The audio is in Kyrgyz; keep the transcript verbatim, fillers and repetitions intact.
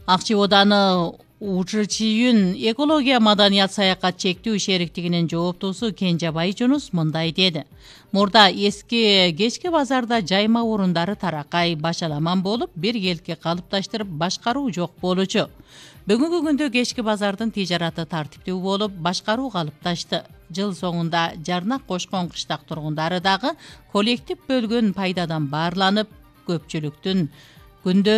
Акчы ооданы Учурчийүн экология маданият саякат чектүү шериктигинин жооптуусу Кенжебай Жунус мындай деди. Мурда эски кечки базарда жайма орундары таракай, башаламан болуп, бир элке калыпташтырып башкаруу жок болчу. Бүгүнкү күндө кечки базардын тижараты тартиптүү болуп, башкаруу калыпташты. Жыл соңунда жарнак кошкон кыштак тургундары дагы коллектив бөлгөн пайдадан баарланып, көпчүлүктүн күндөрү